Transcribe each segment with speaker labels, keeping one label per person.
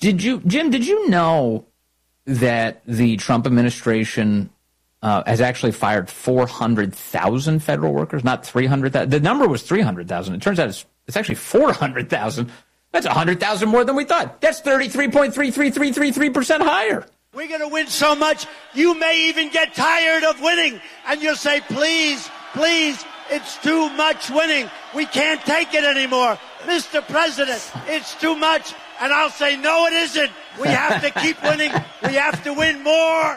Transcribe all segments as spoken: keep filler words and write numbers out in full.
Speaker 1: Did you, Jim, did you know that the Trump administration uh, has actually fired four hundred thousand federal workers, not three hundred thousand? The number was three hundred thousand. It turns out it's, it's actually four hundred thousand. That's one hundred thousand more than we thought. That's thirty-three point three three three three three percent higher.
Speaker 2: We're going to win so much, you may even get tired of winning. And you'll say, please, please, it's too much winning. We can't take it anymore. Mister President, it's too much. And I'll say, no, it isn't. We have to keep winning. We have to win more.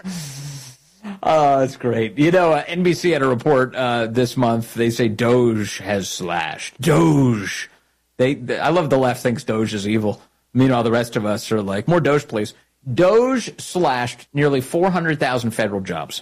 Speaker 1: Oh, that's great. You know, uh, N B C had a report uh, this month. They say Doge has slashed. Doge. They, they, I love the left thinks Doge is evil. Meanwhile, the rest of us are like, more Doge, please. Doge slashed nearly four hundred thousand federal jobs.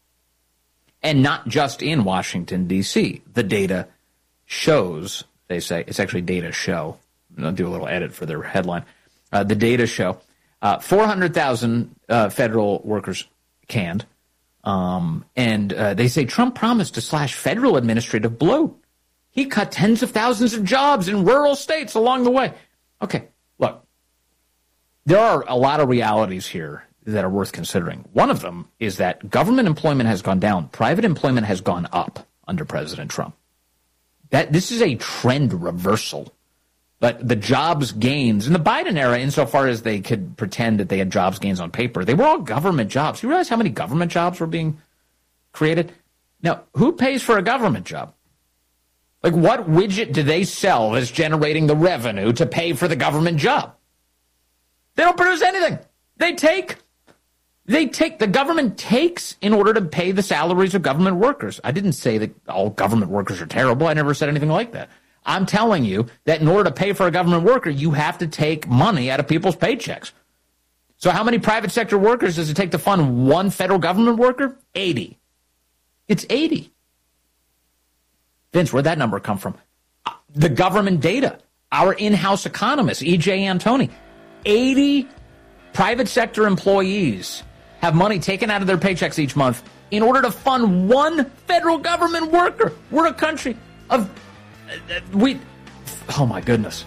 Speaker 1: And not just in Washington, D C. The data shows, they say, it's actually data show. I'll do a little edit for their headline. Uh, the data show uh, four hundred thousand uh, federal workers canned. Um, and uh, they say Trump promised to slash federal administrative bloat. He cut tens of thousands of jobs in rural states along the way. Okay, look, there are a lot of realities here that are worth considering. One of them is that government employment has gone down. Private employment has gone up under President Trump. That this is a trend reversal. But the jobs gains in the Biden era, insofar as they could pretend that they had jobs gains on paper, they were all government jobs. You realize how many government jobs were being created? Now, who pays for a government job? Like, what widget do they sell that's generating the revenue to pay for the government job? They don't produce anything. They take. They take. The government takes in order to pay the salaries of government workers. I didn't say that all government workers are terrible. I never said anything like that. I'm telling you that in order to pay for a government worker, you have to take money out of people's paychecks. So how many private sector workers does it take to fund one federal government worker? eighty. It's eighty. Vince, where'd that number come from? The government data. Our in-house economist, E J Antoni. eighty private sector employees have money taken out of their paychecks each month in order to fund one federal government worker. We're a country of... We, oh my goodness.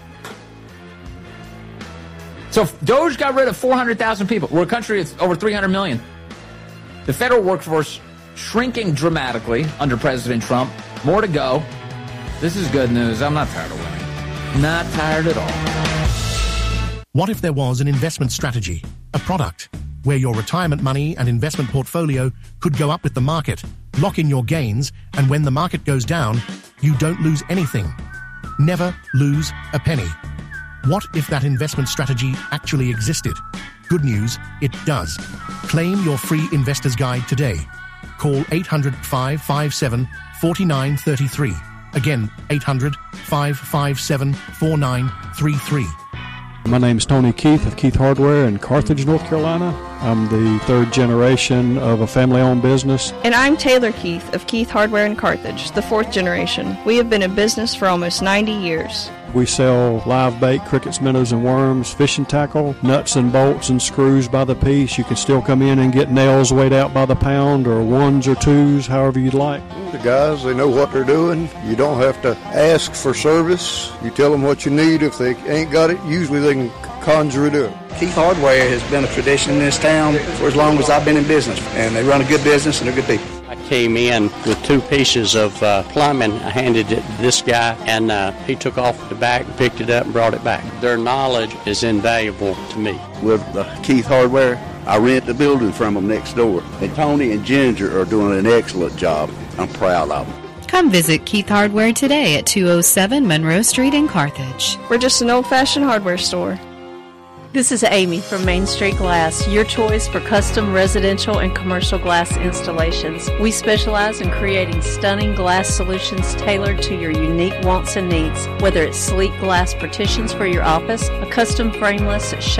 Speaker 1: So Doge got rid of four hundred thousand people. We're a country that's over three hundred million. The federal workforce shrinking dramatically under President Trump. More to go. This is good news. I'm not tired of winning. Not tired at all.
Speaker 3: What if there was an investment strategy, a product, where your retirement money and investment portfolio could go up with the market, lock in your gains, and when the market goes down, you don't lose anything. Never lose a penny. What if that investment strategy actually existed? Good news, it does. Claim your free investor's guide today. Call eight hundred, five five seven, four nine three three. Again, eight hundred, five five seven, four nine three three.
Speaker 4: My name is Tony Keith of Keith Hardware in Carthage, North Carolina. I'm the third generation of a family-owned business.
Speaker 5: And I'm Taylor Keith of Keith Hardware in Carthage, the fourth generation. We have been in business for almost ninety years.
Speaker 4: We sell live bait, crickets, minnows, and worms, fishing tackle, nuts and bolts and screws by the piece. You can still come in and get nails weighed out by the pound, or ones or twos, however you'd like.
Speaker 6: The guys, they know what they're doing. You don't have to ask for service. You tell them what you need. If they ain't got it, usually they can conjure it up.
Speaker 7: Keith Hardware has been a tradition in this town for as long as I've been in business, and they run a good business and they're good people.
Speaker 8: I came in with two pieces of uh, plumbing. I handed it to this guy, and uh, he took off the back, picked it up, and brought it back. Their knowledge is invaluable to me.
Speaker 9: With uh, Keith Hardware, I rent the building from them next door. And Tony and Ginger are doing an excellent job. I'm proud of them.
Speaker 10: Come visit Keith Hardware today at two oh seven Monroe Street in Carthage.
Speaker 5: We're just an old-fashioned hardware store.
Speaker 11: This is Amy from Main Street Glass, your choice for custom residential and commercial glass installations. We specialize in creating stunning glass solutions tailored to your unique wants and needs, whether it's sleek glass partitions for your office, a custom frameless